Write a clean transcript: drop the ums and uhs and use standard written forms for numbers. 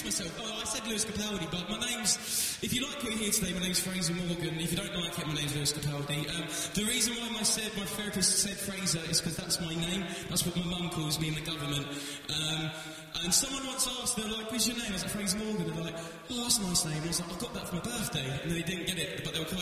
introduce myself. Oh, I said Lewis Capaldi, but my name's... If you like what you hear today, my name's Fraser Morgan. If you don't like it, my name's Lewis Capaldi. The reason why my therapist said Fraser is because that's my name. That's what my mum calls me in the government. And someone once asked, they're like, what's your name? I was like, Fraser Morgan. They're like, oh, that's a nice name. I was like, I got that for my birthday. And they didn't get it, but they were quite